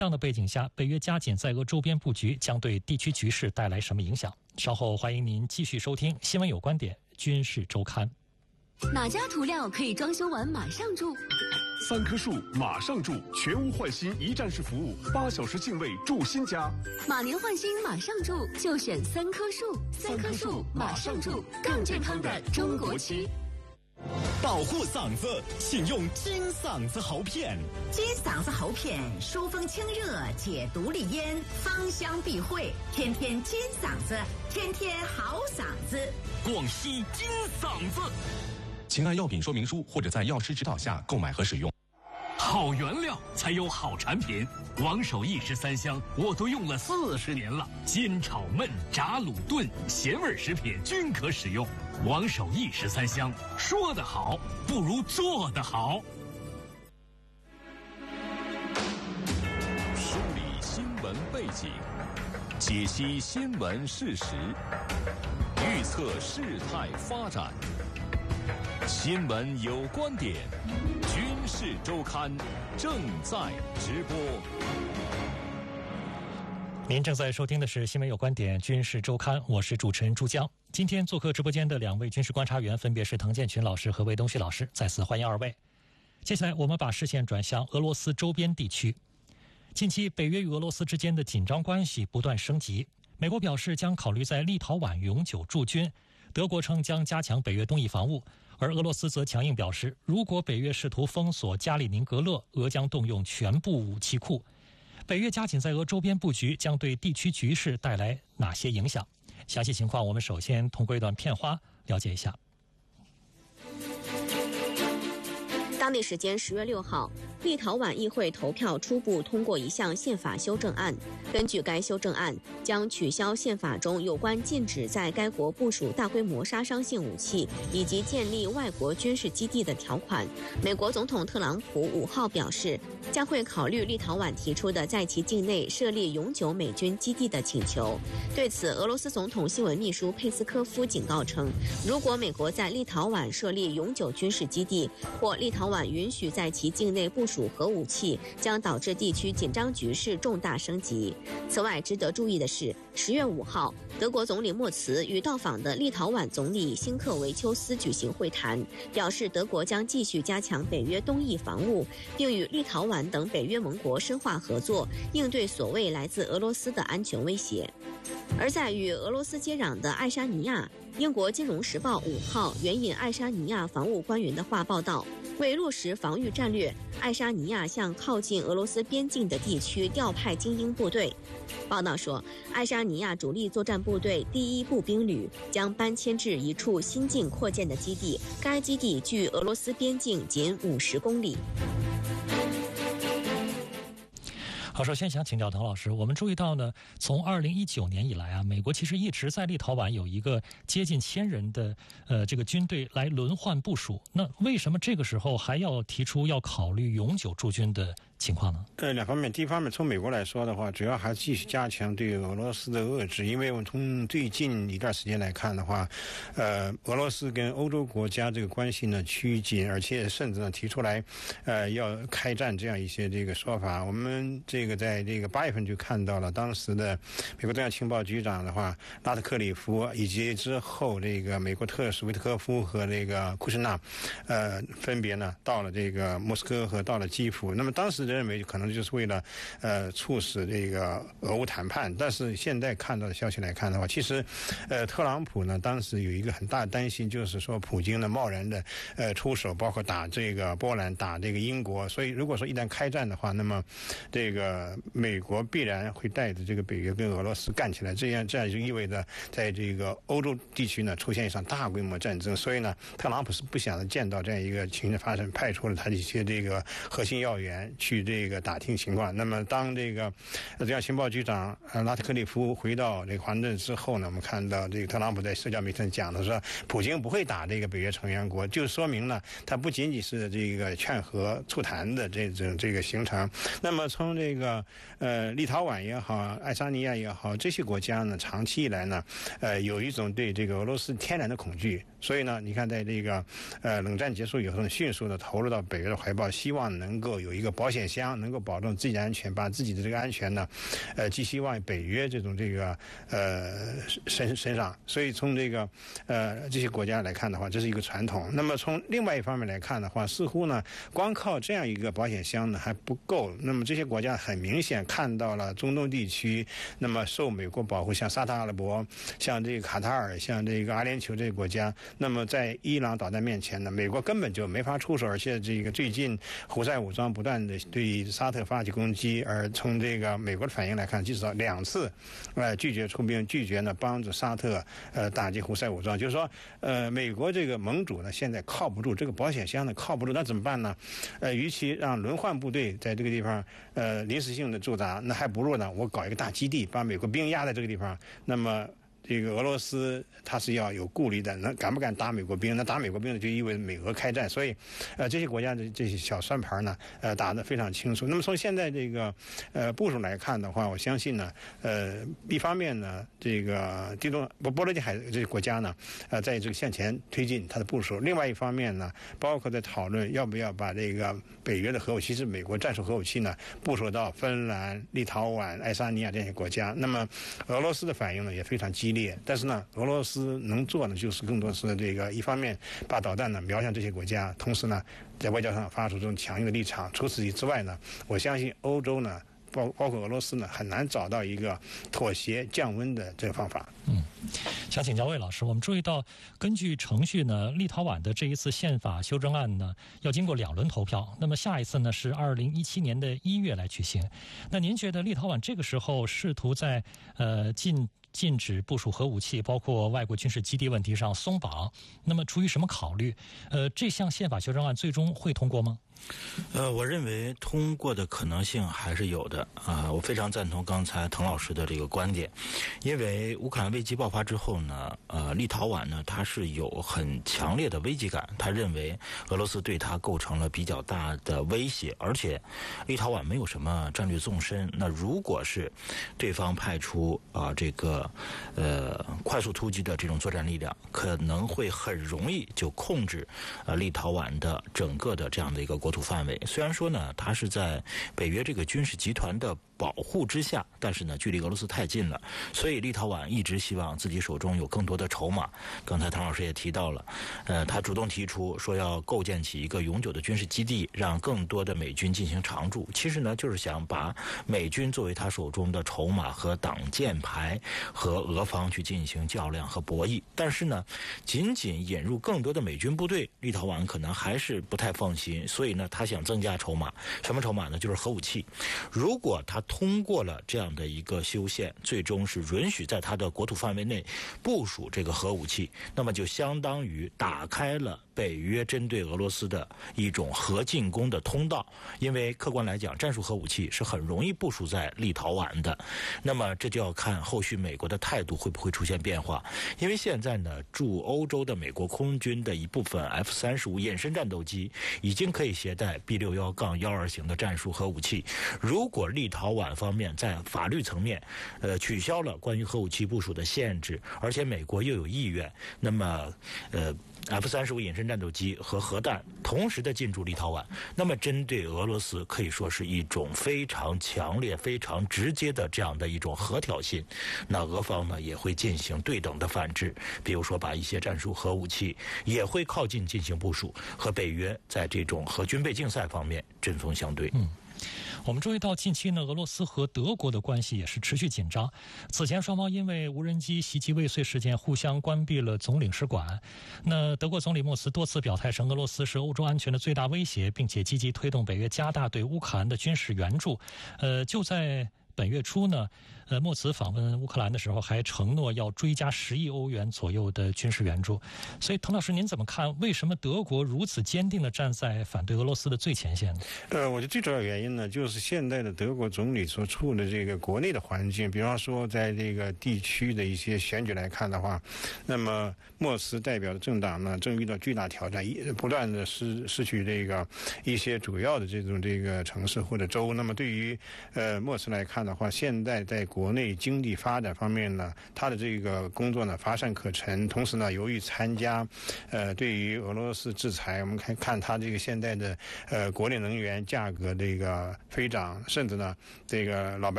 这样的背景下，北约加紧在俄周边布局将对地区局势带来什么影响？稍后欢迎您继续收听《新闻有观点·军事周刊》。 哪家涂料可以装修完马上住 ？3棵树马上住，全屋换新一站式服务，8小时净位住新家。 马年换新马上住，就选3棵树，3棵树马上住，更健康的中国区。 保护嗓子，请用金嗓子喉片。 金嗓子喉片疏风清热，解毒利咽，芳香避秽，天天金嗓子，天天好嗓子。 广西金嗓子，请按药品说明书或者在药师指导下购买和使用。 好原料才有好产品，王守义13香我都用了40年了，煎炒焖炸卤炖咸味食品均可使用。王守义13香，说得好不如做得好。 梳理新闻背景，解析新闻事实，预测事态发展。新闻有观点，军事周刊正在直播。 您正在收听的是《新闻有观点·军事周刊》，我是主持人朱江。今天做客直播间的2位军事观察员分别是滕建群老师和魏东旭老师，再次欢迎2位。接下来我们把视线转向俄罗斯周边地区。近期北约与俄罗斯之间的紧张关系不断升级，美国表示将考虑在立陶宛永久驻军，德国称将加强北约东翼防务，而俄罗斯则强硬表示，如果北约试图封锁加里宁格勒，俄将动用全部武器库。北约加紧在俄周边布局将对地区局势带来哪些影响？详细情况我们首先通过一段片花了解一下。 当地时间10月6号，立陶宛议会投票初步通过一项宪法修正案。根据该修正案，将取消宪法中有关禁止在该国部署大规模杀伤性武器以及建立外国军事基地的条款。美国总统特朗普5号表示，将会考虑立陶宛提出的在其境内设立永久美军基地的请求。对此，俄罗斯总统新闻秘书佩斯科夫警告称，如果美国在立陶宛设立永久军事基地，或立陶宛允许在其境内部署核武器，将导致地区紧张局势重大升级。此外，值得注意的是，10月5号，德国总理默茨与到访的立陶宛总理辛克维丘斯举行会谈，表示德国将继续加强北约东翼防务，并与立陶宛等北约盟国深化合作，应对所谓来自俄罗斯的安全威胁。而在与俄罗斯接壤的爱沙尼亚，英国《金融时报》5号援引爱沙尼亚防务官员的话报道，为落实防御战略，爱沙尼亚向靠近俄罗斯边境的地区调派精英部队。报道说，爱沙尼亚主力作战部队第1步兵旅将搬迁至一处新近扩建的基地，该基地距俄罗斯边境仅50公里。 好，首先想请教滕老师，我们注意到呢，从2019年以来啊，美国其实一直在立陶宛有一个接近1000人的这个军队来轮换部署。那为什么这个时候还要提出要考虑永久驻军的情况呢？2 方面，第一方面，从美国来说的话，主要还继续加强对俄罗斯的遏制，因为我们从最近一段时间来看的话，俄罗斯跟欧洲国家这个关系呢趋近，而且甚至呢提出来要开战这样一些这个说法。我们这个在这个8月份就看到了当时的美国中央情报局长的话拉特克里夫，以及之后这个美国特使维特科夫和这个库什纳分别呢到了这个莫斯科和到了基辅。那么当时认为可能就是为了促使这个俄乌谈判，但是现在看到的消息来看的话，其实特朗普呢当时有一个很大的担心，就是说普京呢贸然的出手，包括打这个波兰，打这个英国，所以如果说一旦开战的话，那么这个美国必然会带着这个北约跟俄罗斯干起来，这样就意味着在这个欧洲地区呢出现一场大规模战争。所以呢，特朗普是不想见到这样一个情形发生，派出了他的一些这个核心要员去这个打听情况。那么当这个中央情报局长拉特克里夫回到这个华盛顿之后呢，我们看到这个特朗普在社交媒体上讲的说，普京不会打这个北约成员国，就说明了他不仅仅是这个劝和促谈的这个行程。那么从这个立陶宛也好，爱沙尼亚也好，这些国家呢长期以来呢有一种对这个俄罗斯天然的恐惧，所以呢你看在这个冷战结束以后呢，迅速的投入到北约的怀抱，希望能够有一个保险箱，能够保证自己的安全，把自己的这个安全呢，寄希望北约这种这个身上。所以从这个这些国家来看的话，这是一个传统。那么从另外一方面来看的话，似乎呢光靠这样一个保险箱呢还不够。那么这些国家很明显看到了中东地区那么受美国保护，像沙特阿拉伯、像这个卡塔尔、像这个阿联酋这些国家，那么在伊朗导弹面前呢，美国根本就没法出手，而且这个最近胡塞武装不断的对沙特发起攻击，而从这个美国的反应来看，至少2次拒绝出兵，拒绝呢帮助沙特打击胡塞武装。就是说美国这个盟主呢现在靠不住，这个保险箱呢靠不住，那怎么办呢？与其让轮换部队在这个地方临时性的驻扎，那还不如呢我搞一个大基地，把美国兵压在这个地方。那么这个俄罗斯它是要有顾虑的，那敢不敢打美国兵？那打美国兵呢，就意味着美俄开战。所以，这些国家的这些小算盘呢，打得非常清楚。那么从现在这个部署来看的话，我相信呢，一方面呢，这个波罗的海这些国家呢，在这个向前推进它的部署；另外一方面呢，包括在讨论要不要把这个北约的核武器，是美国战术核武器呢，部署到芬兰、立陶宛、爱沙尼亚这些国家。那么俄罗斯的反应呢，也非常激烈。但是呢，俄罗斯能做的就是更多是这个一方面把导弹呢瞄向这些国家，同时呢在外交上发出这种强硬的立场。除此之外呢，我相信欧洲呢包括俄罗斯呢很难找到一个妥协降温的这个方法。 想请教魏老师，我们注意到根据程序呢，立陶宛的这一次宪法修正案呢要经过2轮投票，那么下一次呢是2017年的1月来举行。那您觉得立陶宛这个时候试图在禁止部署核武器，包括外国军事基地问题上松绑，那么出于什么考虑？这项宪法修正案最终会通过吗？ 我认为通过的可能性还是有的我非常赞同刚才滕老师的这个观点，因为乌克兰危机爆发之后呢，立陶宛呢它是有很强烈的危机感，他认为俄罗斯对他构成了比较大的威胁，而且立陶宛没有什么战略纵深，那如果是对方派出这个快速突击的这种作战力量，可能会很容易就控制立陶宛的整个的这样的一个国土范围。虽然说呢，它是在北约这个军事集团的保护之下，但是呢，距离俄罗斯太近了，所以立陶宛一直希望自己手中有更多的筹码。刚才唐老师也提到了，他主动提出说要构建起一个永久的军事基地，让更多的美军进行常驻。其实呢，就是想把美军作为他手中的筹码和挡箭牌，和俄方去进行较量和博弈。但是呢，仅仅引入更多的美军部队，立陶宛可能还是不太放心，所以呢，他想增加筹码。什么筹码呢？就是核武器。如果他通过了这样的一个修宪，最终是允许在他的国土范围内部署这个核武器，那么就相当于打开了北约针对俄罗斯的一种核进攻的通道。因为客观来讲，战术核武器是很容易部署在立陶宛的，那么这就要看后续美国的态度会不会出现变化。因为现在呢，驻欧洲的美国空军的一部分 F-35衍生战斗机已经可以携带 B61-12型的战术核武器。如果立陶宛方面在法律层面取消了关于核武器部署的限制，而且美国又有意愿，那么F-35衍生战斗机和核弹同时的进驻立陶宛，那么针对俄罗斯可以说是一种非常强烈、非常直接的这样的一种核挑衅。那俄方呢也会进行对等的反制，比如说把一些战术核武器也会靠近进行部署，和北约在这种核军备竞赛方面针锋相对。 我们注意到近期呢，俄罗斯和德国的关系也是持续紧张。此前双方因为无人机袭击未遂事件互相关闭了总领事馆。那德国总理默茨多次表态称俄罗斯是欧洲安全的最大威胁，并且积极推动北约加大对乌克兰的军事援助。就在本月初呢，默茨访问乌克兰的时候还承诺要追加10亿欧元左右的军事援助。所以滕老师您怎么看，为什么德国如此坚定地站在反对俄罗斯的最前线呢？ 我觉得最主要原因呢，就是现在的德国总理所处的这个国内的环境，比方说在这个地区的一些选举来看的话，那么默茨代表的政党呢正遇到巨大挑战，不断的失去这个一些主要的这个城市或者州。那么对于默茨来看看的话，现在在国内经济发展方面呢，他的这个工作呢乏善可陈。同时呢，由于参加对于俄罗斯制裁，我们看他这个现在的国内能源价格这个飞涨，甚至呢这个老百